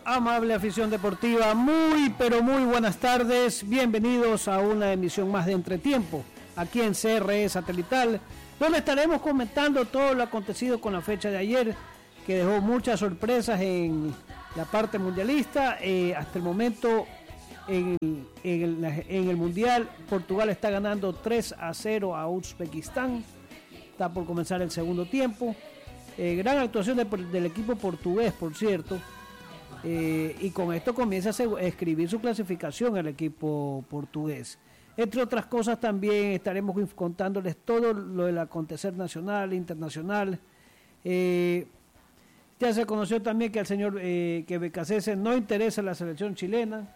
Amable afición deportiva, muy pero muy buenas tardes, bienvenidos a una emisión más de Entretiempo, aquí en CRE Satelital, donde estaremos comentando todo lo acontecido con la fecha de ayer, que dejó muchas sorpresas en la parte mundialista. Hasta el momento en el Mundial, Portugal está ganando 3-0 a Uzbekistán, está por comenzar el segundo tiempo. Gran actuación del equipo portugués, por cierto, y con esto comienza a escribir su clasificación el equipo portugués. Entre otras cosas, también estaremos contándoles todo lo del acontecer nacional e internacional. Ya se conoció también que al señor que Becasese no interesa la selección chilena,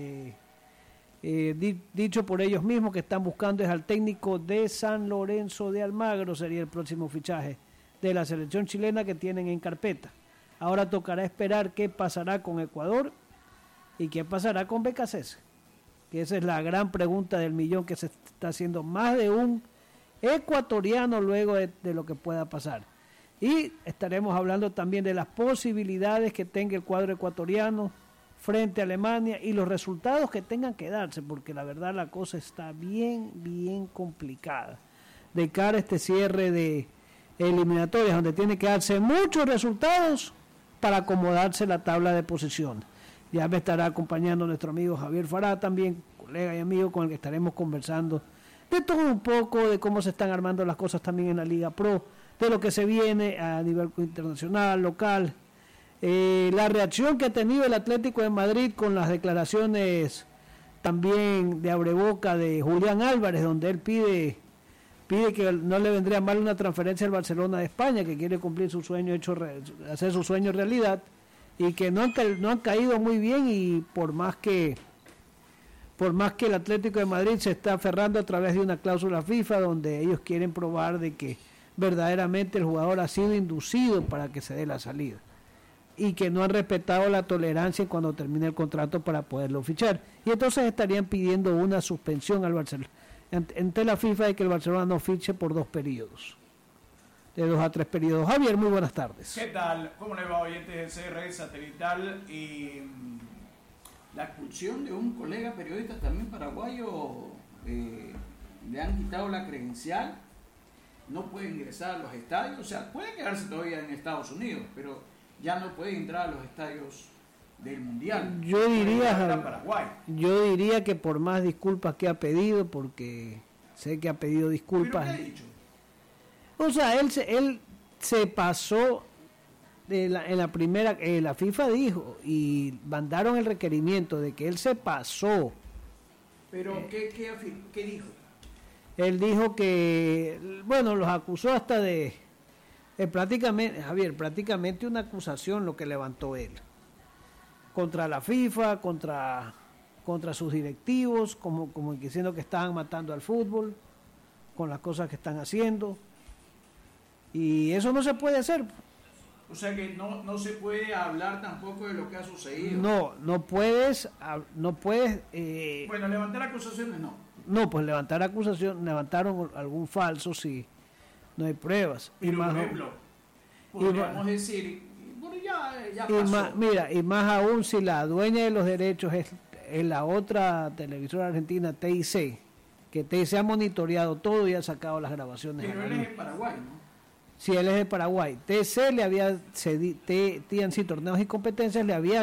dicho por ellos mismos que están buscando es al técnico de San Lorenzo de Almagro, sería el próximo fichaje de la selección chilena que tienen en carpeta. Ahora tocará esperar qué pasará con Ecuador y qué pasará con Becasese, que esa es la gran pregunta del millón que se está haciendo más de un ecuatoriano luego de lo que pueda pasar. Y estaremos hablando también de las posibilidades que tenga el cuadro ecuatoriano frente a Alemania y los resultados que tengan que darse, porque la verdad la cosa está bien complicada de cara a este cierre de eliminatorias, donde tiene que darse muchos resultados para acomodarse la tabla de posición. Ya me estará acompañando nuestro amigo Javier Fará, también colega y amigo con el que estaremos conversando de todo un poco, de cómo se están armando las cosas también en la Liga Pro, de lo que se viene a nivel internacional, local, la reacción que ha tenido el Atlético de Madrid con las declaraciones también de abrebocas de Julián Álvarez, donde él pide que no le vendría mal una transferencia al Barcelona de España, que quiere cumplir su sueño, hacer su sueño realidad, y que no han caído muy bien, y por más que el Atlético de Madrid se está aferrando a través de una cláusula FIFA donde ellos quieren probar de que verdaderamente el jugador ha sido inducido para que se dé la salida, y que no han respetado la tolerancia cuando termine el contrato para poderlo fichar, y entonces estarían pidiendo una suspensión al Barcelona ante la FIFA de que el Barcelona no fiche por 2 periodos, de 2 a 3 periodos. Javier, muy buenas tardes. ¿Qué tal? ¿Cómo le va, oyentes de CRE Satelital? Y la expulsión de un colega periodista también paraguayo, le han quitado la credencial, no puede ingresar a los estadios, o sea, puede quedarse todavía en Estados Unidos, pero ya no puede entrar a los estadios del Mundial. Yo diría que por más disculpas que ha pedido, porque sé que ha pedido disculpas. ¿Pero qué ha dicho? O sea, él se pasó en la primera, la FIFA dijo y mandaron el requerimiento de que él se pasó. ¿Pero qué dijo? Él dijo que, bueno, los acusó hasta de prácticamente una acusación lo que levantó él contra la FIFA, contra sus directivos, como diciendo que estaban matando al fútbol con las cosas que están haciendo, y eso no se puede hacer. O sea que no se puede hablar tampoco de lo que ha sucedido. No puedes. Bueno, levantar acusaciones no, pues levantaron algún falso si no hay pruebas. Pero, y más, por ejemplo, podríamos decir, bueno, ya pasó. Y más aún si la dueña de los derechos es la otra televisora argentina, TIC, que TIC ha monitoreado todo y ha sacado las grabaciones. Pero él es de Paraguay, ¿no? Sí, él es de Paraguay. TC le había cedido, TNC Torneos y Competencias le había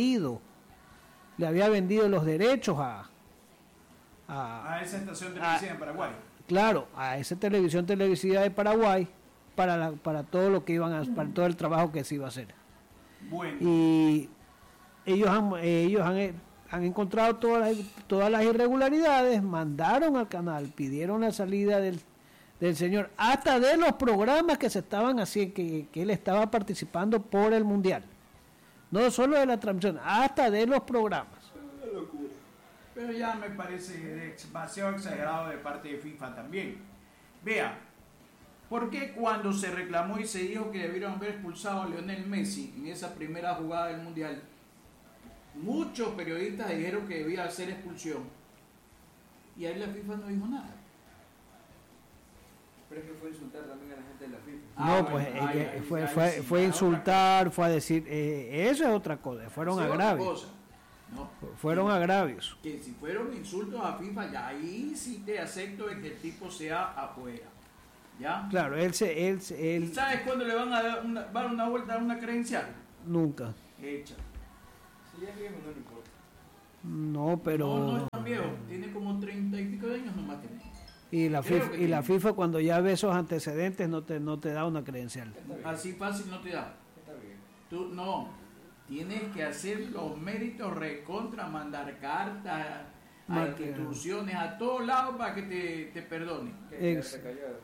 vendido los derechos a esa estación televisiva en Paraguay. Claro, a esa televisión televisiva de Paraguay para todo lo que para todo el trabajo que se iba a hacer. Bueno. Y ellos han encontrado todas las irregularidades, mandaron al canal, pidieron la salida del señor, hasta de los programas que se estaban haciendo, que él estaba participando por el Mundial. No solo de la transmisión, hasta de los programas. Una locura. Pero ya me parece demasiado exagerado de parte de FIFA también. Vea, ¿por qué cuando se reclamó y se dijo que debieron haber expulsado a Lionel Messi en esa primera jugada del Mundial, muchos periodistas dijeron que debía hacer expulsión y ahí la FIFA no dijo nada? Pero es que fue insultar también a la gente de la FIFA. No, pues fue insultar, fue a decir, eso es otra cosa, fueron agravios. No, fueron agravios. Que si fueron insultos a FIFA, ya ahí sí te acepto de que el tipo sea afuera. ¿Ya? Claro, él ¿Sabes cuándo le van a dar una vuelta a una credencial? Nunca. Hecha. Si ya es viejo, no le importa. No, pero... No es tan viejo, tiene como 30 y pico de años nomás tiene. Y la FIFA cuando ya ve esos antecedentes no te da una credencial. Así fácil no te da. Está bien. Tú no, tienes que hacer los méritos recontra, mandar cartas a instituciones, a todos lados para que te perdonen. Quedarse callado.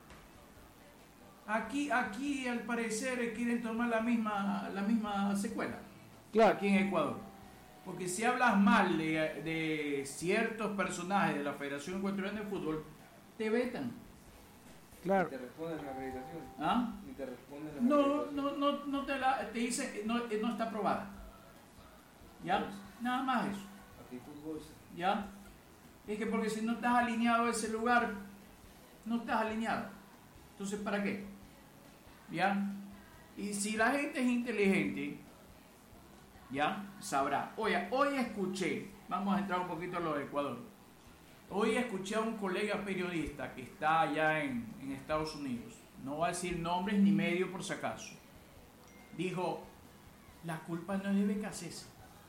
Aquí al parecer quieren tomar la misma secuela. Claro. Aquí en Ecuador. Porque si hablas mal de ciertos personajes de la Federación Ecuatoriana de Fútbol, te vetan. Claro. Ni te responden la acreditación. ¿Ah? Ni te responden la acreditación. No te dice, no está aprobada. ¿Ya? Nada más eso. Actitud bolsa. ¿Ya? Es que porque si no estás alineado a ese lugar, no estás alineado. Entonces, ¿para qué? ¿Ya? Y si la gente es inteligente, ya sabrá. Oye, hoy escuché, vamos a entrar un poquito a lo de Ecuador. Hoy escuché a un colega periodista que está allá en Estados Unidos, no va a decir nombres ni medio por si acaso. Dijo, la culpa no es de Becasese.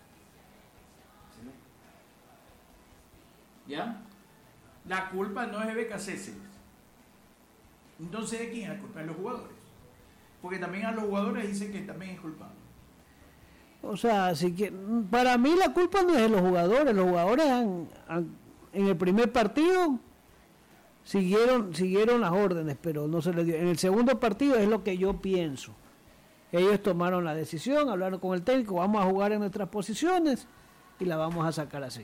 ¿Ya? La culpa no es de Becasese. Entonces, ¿de quién es la culpa? De los jugadores. Porque también a los jugadores dicen que también es culpable. O sea, para mí la culpa no es de los jugadores. Los jugadores en el primer partido siguieron las órdenes, pero no se les dio. En el segundo partido es lo que yo pienso. Ellos tomaron la decisión, hablaron con el técnico, vamos a jugar en nuestras posiciones y la vamos a sacar así.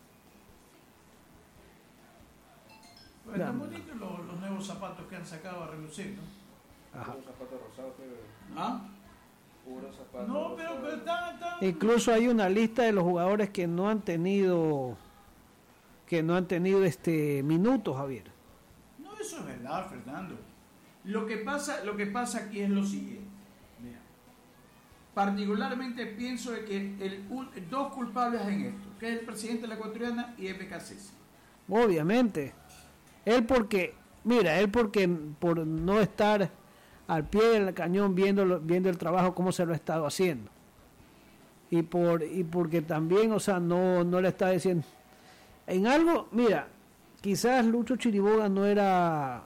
Pues están bonitos los nuevos zapatos que han sacado a relucir, ¿no? Ajá. Un zapato rosado, pero... ¿Ah? Puro zapato No, rosado. pero está... Incluso hay una lista de los jugadores que no han tenido minutos, Javier. No, eso es verdad, Fernando. Lo que pasa aquí es lo siguiente. Mira, particularmente pienso de que dos culpables en esto, que es el presidente de la Ecuatoriana y FKC. Obviamente. Él porque por no estar al pie del cañón viendo el trabajo como se lo ha estado haciendo. Y porque también, o sea, no le está diciendo en algo, mira, quizás Lucho Chiriboga no era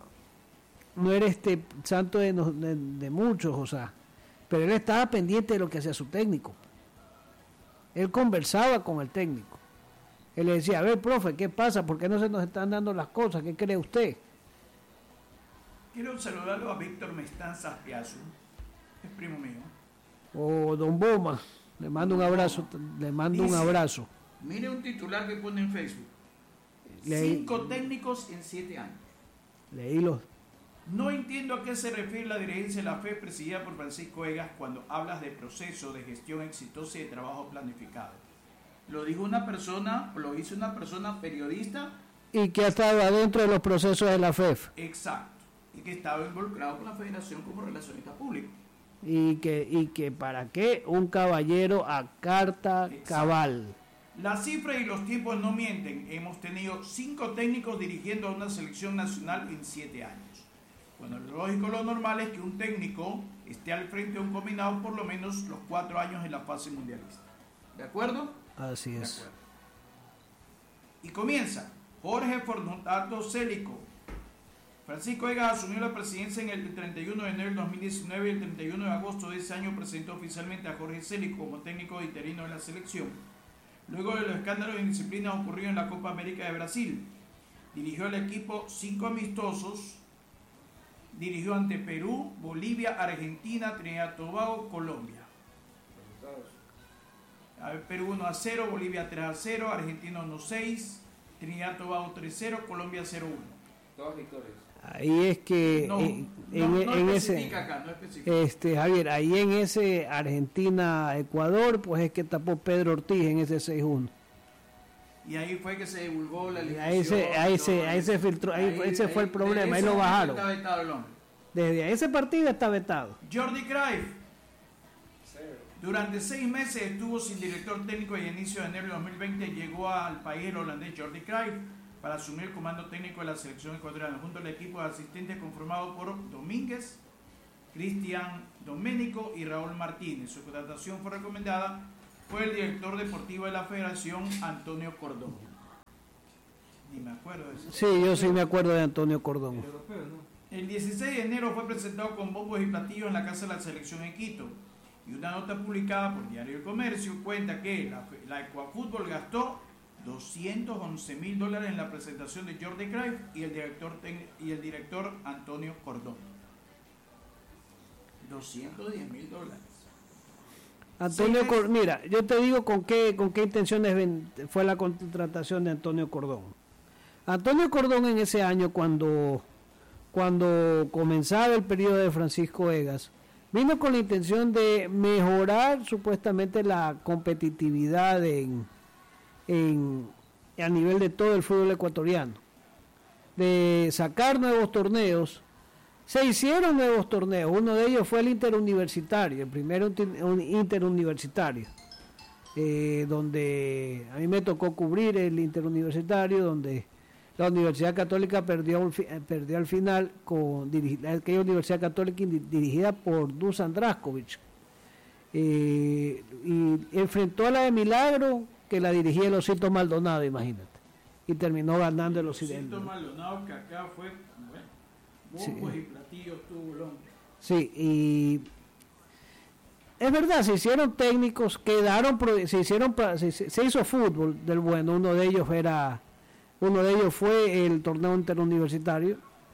santo de muchos, o sea, pero él estaba pendiente de lo que hacía su técnico. Él conversaba con el técnico. Él le decía, a ver, profe, ¿qué pasa? ¿Por qué no se nos están dando las cosas? ¿Qué cree usted? Quiero saludarlo a Víctor Mestanza Piazzo, es primo mío. O Don Boma, le mando un abrazo, un abrazo. Mire un titular que pone en Facebook. 5 técnicos en 7 años. Leílo. No entiendo a qué se refiere la dirigencia de la FE presidida por Francisco Egas cuando hablas de proceso de gestión exitosa y de trabajo planificado. Lo hizo una persona periodista. Y que ha estado adentro de los procesos de la FEF. Exacto. Y que estaba involucrado con la federación como relacionista público. Y que para qué un caballero a carta Exacto. Cabal. Las cifras y los tiempos no mienten. Hemos tenido 5 técnicos dirigiendo a una selección nacional en 7 años. Bueno, lo lógico, lo normal es que un técnico esté al frente de un combinado por lo menos los 4 años en la fase mundialista. ¿De acuerdo? Así es. Y comienza. Jorge Fortunato Célico. Francisco Egas asumió la presidencia en el 31 de enero del 2019 y el 31 de agosto de ese año presentó oficialmente a Jorge Célico como técnico interino de la selección. Luego de los escándalos de indisciplina ocurridos en la Copa América de Brasil, dirigió al equipo 5 amistosos, dirigió ante Perú, Bolivia, Argentina, Trinidad y Tobago, Colombia. Perú 1-0, Bolivia 3-0, Argentina 1-6, Trinidad y Tobago 3-0, Colombia 0-1. Todas victorias. Ahí es que no especifica acá, no especifica. Javier, ahí en ese Argentina-Ecuador, pues es que tapó Pedro Ortiz en ese 6-1. Y ahí fue que se divulgó la Y alineación. ahí se filtró, ese fue el problema, ahí lo bajaron. Está vetado el hombre. Desde ese partido está vetado. Jordi Cruyff. Cero. Durante 6 meses estuvo sin director técnico y a inicio de enero de 2020 llegó al país el holandés Jordi Cruyff para asumir el comando técnico de la selección ecuatoriana, junto al equipo de asistentes conformado por Domínguez, Cristian Doménico y Raúl Martínez. Su contratación fue recomendada por el director deportivo de la federación, Antonio Cordón. Ni me acuerdo de eso. Sí, yo sí me acuerdo de Antonio Cordón. El europeo, ¿no? El 16 de enero fue presentado con bombos y platillos en la Casa de la Selección en Quito. Y una nota publicada por Diario El Comercio cuenta que la Ecuafútbol gastó $211,000 en la presentación de Jordi Cruyff y el director Antonio Cordón. $210,000. Antonio Sí, Cordón, mira, yo te digo con qué intenciones fue la contratación de Antonio Cordón. Antonio Cordón en ese año, cuando comenzaba el periodo de Francisco Egas, vino con la intención de mejorar supuestamente la competitividad a nivel de todo el fútbol ecuatoriano, de sacar nuevos torneos. Se hicieron nuevos torneos, uno de ellos fue el interuniversitario, el primero interuniversitario, donde a mí me tocó cubrir el interuniversitario, donde la Universidad Católica perdió al final con aquella Universidad Católica dirigida por Dusan Draskovic, y enfrentó a la de Milagro, que la dirigía el Osito Maldonado, imagínate, y terminó ganando el Occidente. Maldonado, que acá fue, bombos y platillos tuvo el hombre. Sí, y es verdad, se hicieron técnicos, se hizo fútbol del bueno. Uno de ellos fue el torneo interuniversitario,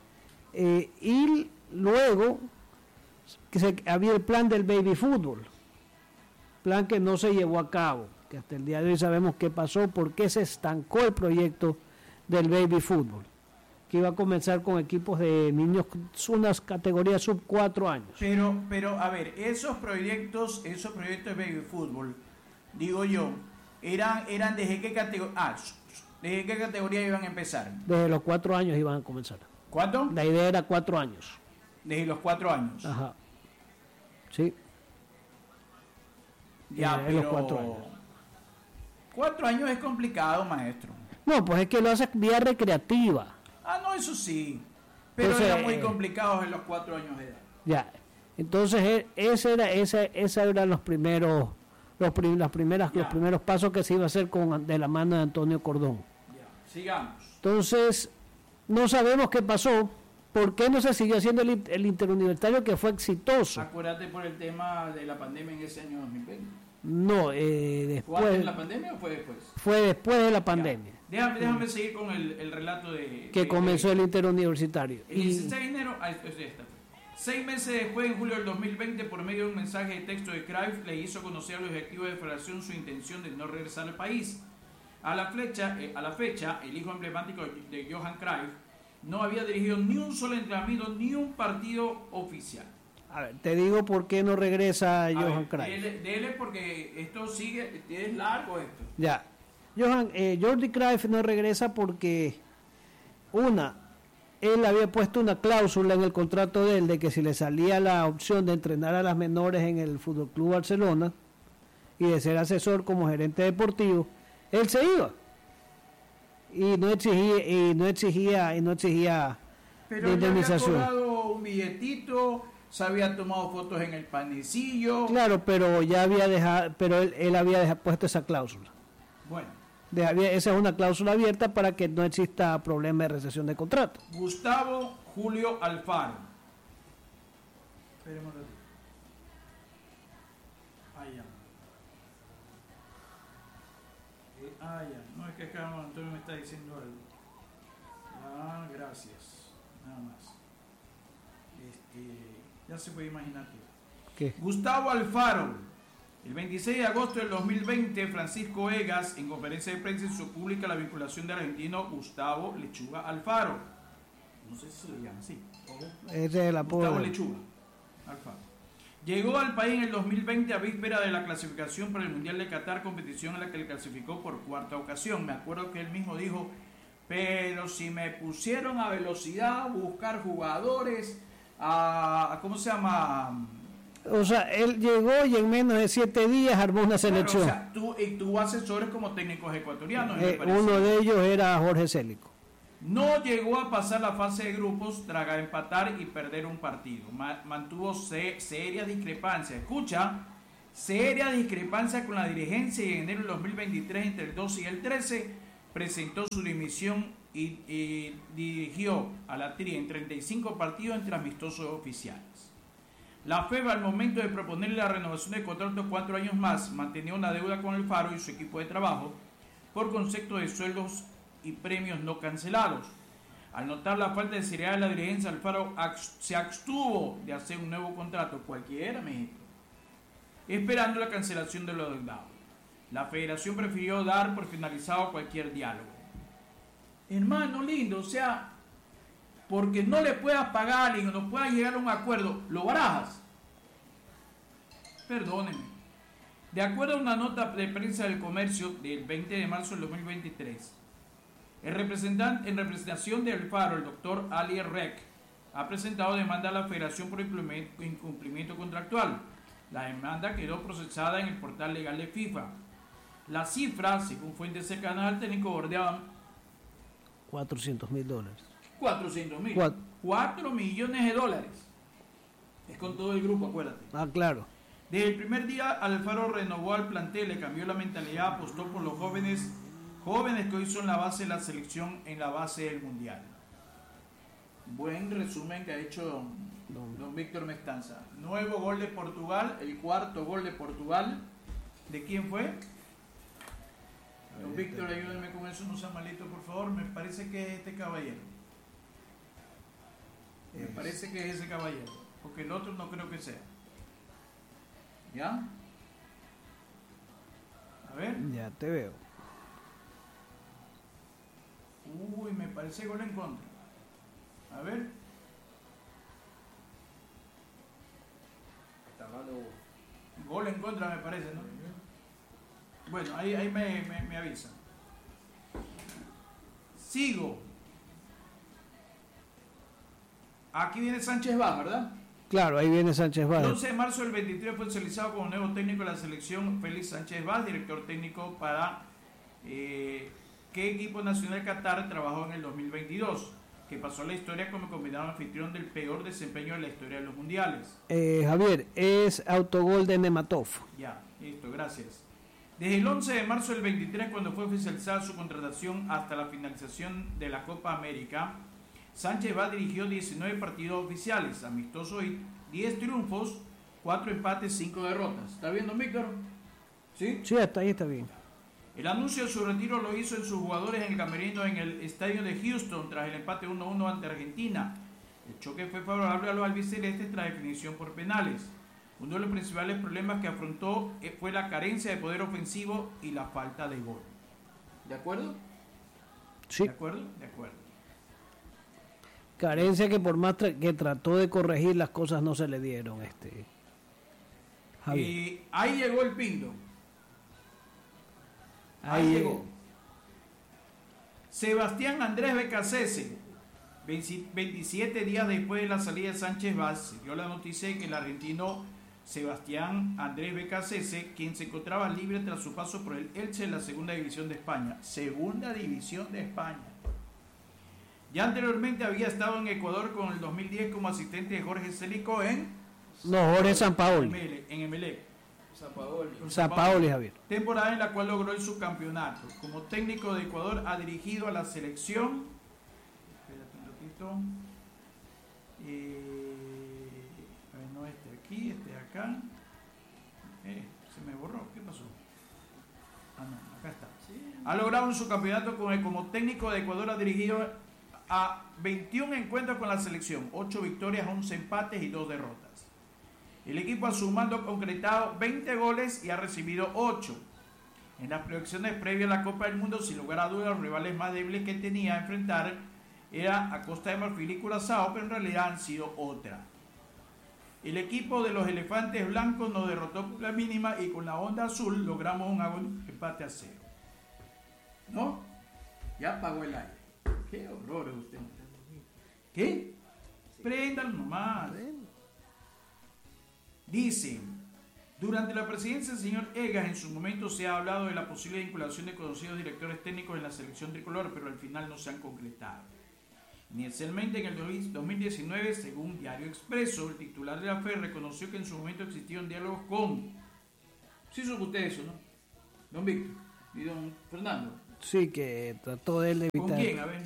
y luego había el plan del baby fútbol, plan que no se llevó a cabo, que hasta el día de hoy sabemos qué pasó, por qué se estancó el proyecto del baby fútbol, que iba a comenzar con equipos de niños, unas categorías sub 4 años. Pero a ver, esos proyectos de baby fútbol, digo yo, eran desde qué categoría, ¿desde qué categoría iban a empezar? Desde los 4 años iban a comenzar. ¿Cuánto? La idea era 4 años. Desde los 4 años. Ajá. Sí. Ya, Desde pero los 4 años. 4 años es complicado, maestro. No, pues es que lo hace vía recreativa. Ah, no, eso sí. Pero Entonces, eran muy complicados en los 4 años de edad. Ya. Entonces, ese eran los primeros pasos que se iba a hacer de la mano de Antonio Cordón. Ya, sigamos. Entonces, no sabemos qué pasó, por qué no se siguió haciendo el interuniversitario, que fue exitoso. Acuérdate por el tema de la pandemia en ese año 2020. No, ¿Fue antes después de la pandemia o fue después? fue después de la pandemia Déjame seguir con el relato que comenzó el interuniversitario. El 16 de enero, es esta. 6 meses después, en julio del 2020, por medio de un mensaje de texto de Cruyff, le hizo conocer a los directivos de Federación su intención de no regresar al país. A la fecha, el hijo emblemático de Johan Cruyff no había dirigido ni un solo entrenamiento ni un partido oficial. A ver, te digo por qué no regresa Johan Cruyff. Dele porque esto sigue, es largo esto. Ya, Jordi Cruyff no regresa porque él había puesto una cláusula en el contrato de él de que si le salía la opción de entrenar a las menores en el Fútbol Club Barcelona y de ser asesor como gerente deportivo, él se iba y no exigía Pero de él había indemnización. cobrado un billetito, se había tomado fotos en el panecillo. Claro, pero él había puesto esa cláusula. Bueno, Esa es una cláusula abierta para que no exista problema de rescisión de contrato. Gustavo Julio Alfaro. Esperemos un ratito. Ya. No, es que acá Antonio me está diciendo algo. Gracias. Nada más. Ya se puede imaginar que. ¿Qué? Gustavo Alfaro. El 26 de agosto del 2020, Francisco Egas, en conferencia de prensa, hizo pública la vinculación del argentino Gustavo Lechuga Alfaro. No sé si se lo llama así. Ese es el apodo. Gustavo Lechuga Alfaro. Llegó al país en el 2020 a víspera de la clasificación para el Mundial de Qatar, competición en la que le clasificó por cuarta ocasión. Me acuerdo que él mismo dijo, pero si me pusieron a velocidad, buscar jugadores, ¿cómo se llama? O sea, él llegó y en menos de 7 días armó una selección. Claro, o sea, tuvo asesores como técnicos ecuatorianos. Uno de ellos era Jorge Célico. No llegó a pasar la fase de grupos tras empatar y perder un partido. Mantuvo serias discrepancias. Escucha, serias discrepancias con la dirigencia y en enero del 2023, entre el 12 y el 13, presentó su dimisión y dirigió a la TRI en 35 partidos entre amistosos oficiales. La FEB, al momento de proponerle la renovación de contrato 4 años más, mantenía una deuda con el Faro y su equipo de trabajo por concepto de sueldos y premios no cancelados. Al notar la falta de seriedad de la dirigencia, el Faro se abstuvo de hacer un nuevo contrato, cualquiera, México, esperando la cancelación de los deudados. La federación prefirió dar por finalizado cualquier diálogo. Hermano lindo, o sea, porque no le puedas pagar y no puedas llegar a un acuerdo, ¿lo barajas? Perdónenme. De acuerdo a una nota de prensa del comercio del 20 de marzo del 2023, en representación del Faro, el doctor Ali Rek ha presentado demanda a la Federación por incumplimiento contractual. La demanda quedó procesada en el portal legal de FIFA. Las cifras, según fuentes cercanas al técnico, bordeaban $400,000. 400,000. 4 millones de dólares. Es con todo el grupo, acuérdate. Ah, claro. Desde el primer día, Alfaro renovó al plantel, le cambió la mentalidad, apostó por los jóvenes que hoy son la base de la selección en la base del Mundial. Buen resumen que ha hecho don Víctor Mestanza. Nuevo gol de Portugal, el cuarto gol de Portugal. ¿De quién fue? Don Víctor, ayúdenme con eso, no sea malito, por favor. Me parece que es este caballero. Me parece que es ese caballero, porque el otro no creo que sea. ¿Ya? A ver. Ya te veo. Uy, me parece gol en contra. A ver. Gol en contra me parece, ¿no? Bueno, ahí me avisan. Sigo. Aquí viene Sánchez Vaz, ¿verdad? Claro, ahí viene Sánchez Vaz. El 11 de marzo del 23 fue oficializado como nuevo técnico de la selección Félix Sánchez Vaz, director técnico para qué equipo nacional Qatar trabajó en el 2022, que pasó a la historia como combinado anfitrión del peor desempeño de la historia de los mundiales. Javier, es autogol de Nematov. Ya, listo, gracias. Desde el 11 de marzo del 23, cuando fue oficializada su contratación, hasta la finalización de la Copa América, Sánchez Vaz dirigió 19 partidos oficiales, amistosos y 10 triunfos, 4 empates, 5 derrotas. ¿Está viendo, Víctor? ¿Sí? Sí, hasta ahí está bien. El anuncio de su retiro lo hizo en sus jugadores en el camerino en el estadio de Houston tras el empate 1-1 ante Argentina. El choque fue favorable a los albicelestes tras definición por penales. Uno de los principales problemas que afrontó fue la carencia de poder ofensivo y la falta de gol. ¿De acuerdo? Sí. ¿De acuerdo? De acuerdo. Carencia que por más que trató de corregir, las cosas no se le dieron. Y ahí llegó el Pindo. Ahí llegó. Sebastián Andrés Becasese, 27 días después de la salida de Sánchez Vaz, se dio la noticia de que el argentino Sebastián Andrés Becasese, quien se encontraba libre tras su paso por el Elche en la Segunda División de España. Segunda División de España. Ya anteriormente había estado en Ecuador con el 2010 como asistente de Jorge Célico en Jorge Sampaoli. En Emelec. Sampaoli, Javier. Temporada en la cual logró el subcampeonato. Como técnico de Ecuador ha dirigido a la selección. Espérate un ratito. A ver, no, aquí, acá. Se me borró, ¿qué pasó? No, acá está. Ha logrado un subcampeonato como técnico de Ecuador, ha dirigido a 21 encuentros con la selección, 8 victorias, 11 empates y 2 derrotas. El equipo a su mando ha concretado 20 goles y ha recibido 8. En las proyecciones previas a la Copa del Mundo, sin lugar a dudas, los rivales más débiles que tenía a enfrentar era a Costa de Marfil y Curazao, pero en realidad han sido otra. El equipo de los Elefantes Blancos nos derrotó por la mínima y con la onda azul logramos un empate a 0. ¿No? Ya apagó el aire. Qué horror es usted. ¿Qué? Préndalo nomás. Dice, durante la presidencia del señor Egas, en su momento se ha hablado de la posible vinculación de conocidos directores técnicos en la selección tricolor, pero al final no se han concretado. Inicialmente en el 2019, según Diario Expreso, el titular de la FE reconoció que en su momento existían diálogos con... Sí supo usted eso, ¿no? Don Víctor y don Fernando. Sí, que trató de él de evitar. ¿Con quién? A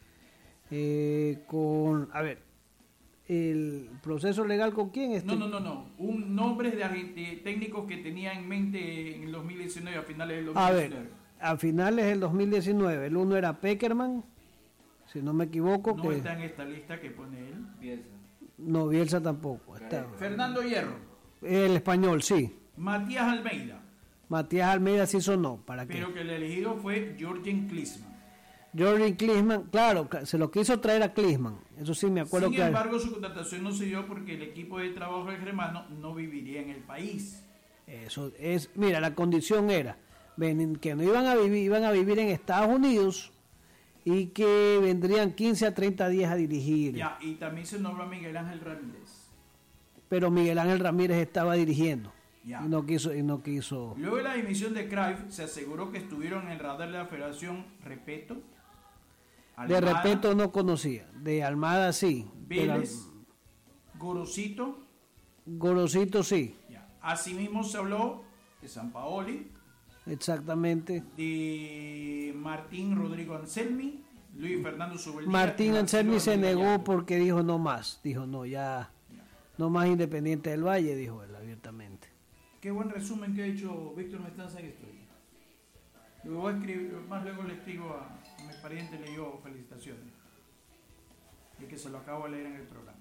ver. A ver, ¿el proceso legal con quién? No. Un nombre de técnicos que tenía en mente en el 2019, a finales del 2019. A ver, a finales del 2019, el uno era Peckerman, si no me equivoco. No está en esta lista que pone él. Bielsa. No, Bielsa tampoco. Está. Fernando Hierro. El español, sí. Matías Almeida. Matías Almeida sí sonó. ¿Para qué? Pero que el elegido fue Jürgen Klinsmann. Jürgen Klinsmann, claro, se lo quiso traer a Klinsmann. Eso sí me acuerdo. Sin embargo, su contratación no se dio porque el equipo de trabajo del germano no viviría en el país. Eso es, mira, la condición era que no iban a vivir en Estados Unidos y que vendrían 15 a 30 días a dirigir. Ya, y también se nombra Miguel Ángel Ramírez. Pero Miguel Ángel Ramírez estaba dirigiendo. Ya. Y no quiso. Luego de la dimisión de Cruyff, se aseguró que estuvieron en el radar de la Federación Repeto. De Repeto no conocía. De Almada sí. Vélez, Gorosito. Gorosito sí. Ya. Asimismo se habló de Sampaoli. Exactamente. De Martín Rodrigo Anselmi, Luis Fernando Subeldía. Martín Anselmi se negó porque dijo no más. Dijo no, ya. No más Independiente del Valle, dijo él abiertamente. Qué buen resumen que ha hecho Víctor Mestanza en esto. Luego voy a escribir, más luego le escribo a mi pariente, le digo felicitaciones. Y que se lo acabo de leer en el programa.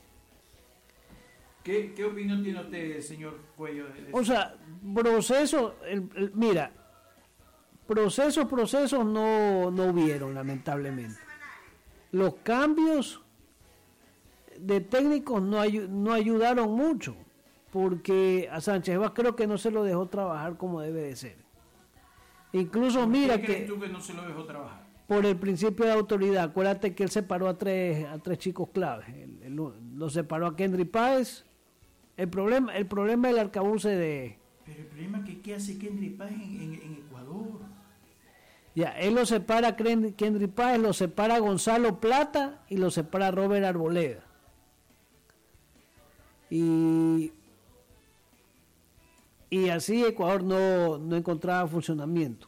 ¿Qué opinión tiene usted, señor Cuello? O sea, procesos, mira, procesos no hubieron, lamentablemente. Los cambios de técnicos no ayudaron mucho, porque a Sánchez Vaz creo que no se lo dejó trabajar como debe de ser. Incluso mira ¿Qué crees tú que no se lo dejó trabajar? Por el principio de autoridad, acuérdate que él separó a tres chicos claves. Lo separó a Kendry Páez. El problema del arcabuce de... Pero el problema es que ¿qué hace Kendry Páez en Ecuador? Ya, él lo separa a Kendry Páez, lo separa a Gonzalo Plata y lo separa a Robert Arboleda. Y así Ecuador no encontraba funcionamiento.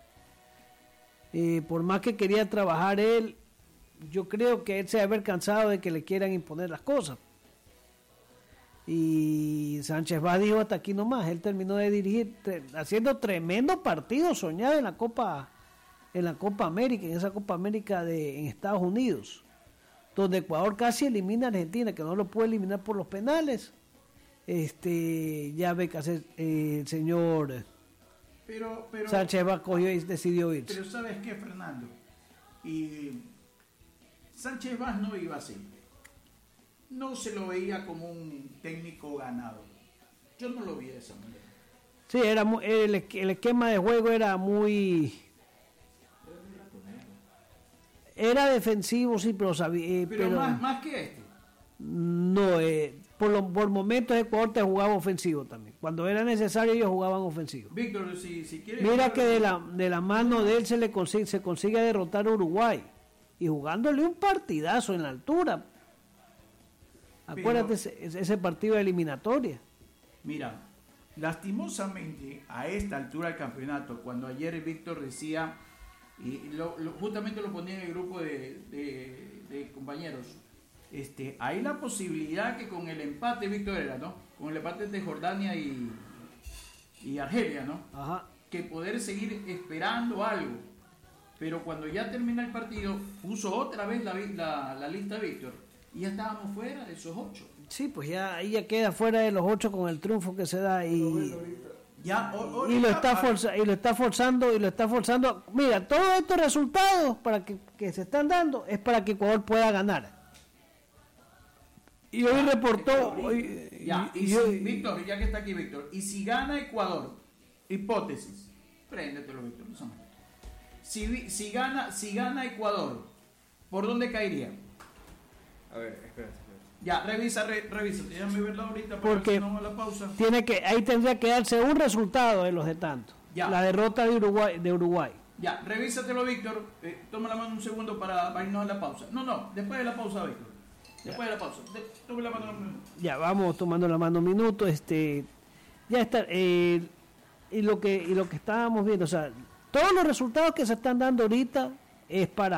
Por más que quería trabajar él, yo creo que él se debe haber cansado de que le quieran imponer las cosas. Y Sánchez Vaz dijo hasta aquí nomás. Él terminó de dirigir haciendo tremendo partido soñado en la Copa América, en esa Copa América en Estados Unidos, donde Ecuador casi elimina a Argentina, que no lo puede eliminar por los penales. Ya ve que hace el señor pero Sánchez Vaz cogió y decidió irse. Pero ¿sabes qué, Fernando? Y Sánchez Vaz no iba así. No se lo veía como un técnico ganado. Yo no lo vi de esa manera. Sí, el esquema de juego era muy... Era defensivo, sí, pero sabía... pero más que este. No, por momentos Ecuador te jugaba ofensivo también. Cuando era necesario ellos jugaban ofensivo. Víctor, si quieres... Mira que de la mano de él se consigue derrotar a Uruguay. Y jugándole un partidazo en la altura. Acuérdate ese partido de eliminatoria. Mira, lastimosamente a esta altura del campeonato, cuando ayer Víctor decía, y justamente lo ponía en el grupo de compañeros, hay la posibilidad que con el empate, Víctor era, ¿no? Con el empate de Jordania y Argelia, ¿no? Ajá. Que poder seguir esperando algo. Pero cuando ya termina el partido, puso otra vez la lista Víctor. Y ya estábamos fuera de esos 8. Sí, pues ahí ya queda fuera de los 8 con el triunfo que se da y lo está forzando. Mira, todos estos resultados que se están dando es para que Ecuador pueda ganar. Y hoy reportó... Víctor, ya que está aquí Víctor, y si gana Ecuador, hipótesis, préndetelo Víctor, no. Si gana Ecuador, ¿por dónde caería? A ver, espérate. Ya, revisa, déjame verla ahorita para Porque ver si no va a la pausa. ahí tendría que darse un resultado de los de tanto. Ya. La derrota de Uruguay. Ya, revísatelo Víctor, toma la mano un segundo para irnos a la pausa. No, después de la pausa Víctor. Después de la pausa. Tome la mano un minuto. Ya, vamos tomando la mano un minuto. Ya está. Y lo que estábamos viendo, o sea, todos los resultados que se están dando ahorita es para